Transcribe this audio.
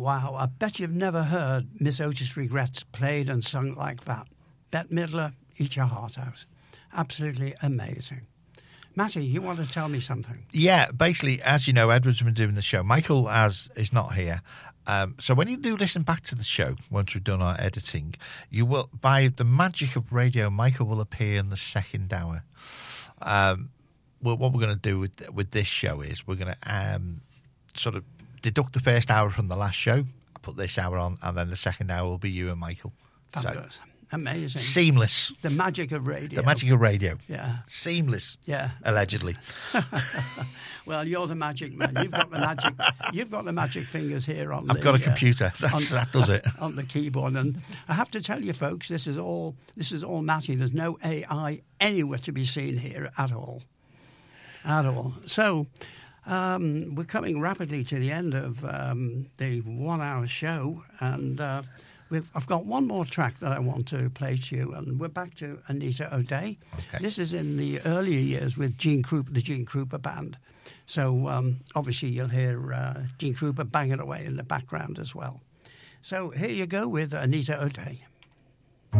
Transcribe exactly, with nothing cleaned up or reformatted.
wow. I bet you've never heard Miss Otis Regrets played and sung like that. Bette Midler, eat your heart out. Absolutely amazing. Matty, you want to tell me something? Yeah, basically, as you know, Edward's been doing the show. Michael has, is not here. Um, so when you do listen back to the show, once we've done our editing, you will, by the magic of radio, Michael will appear in the second hour. Um, well, what we're going to do with with this show is we're going to um, sort of deduct the first hour from the last show, put this hour on, and then the second hour will be you and Michael. Fabulous. So, amazing. Seamless. The magic of radio. The magic of radio. Yeah. Seamless. Yeah. Allegedly. Well, you're the magic man. You've got the magic. You've got the magic fingers here on. I've the, got a computer. Uh, That's, on, that does it. On the keyboard, and I have to tell you, folks, this is all. This is all Matty. There's no A I anywhere to be seen here at all. At all. So. Um, we're coming rapidly to the end of um, the one-hour show, and uh, we've, I've got one more track that I want to play to you, and we're back to Anita O'Day. Okay. This is in the earlier years with Gene Krupa, the Gene Krupa Band. So um, obviously you'll hear uh, Gene Krupa banging away in the background as well. So here you go with Anita O'Day.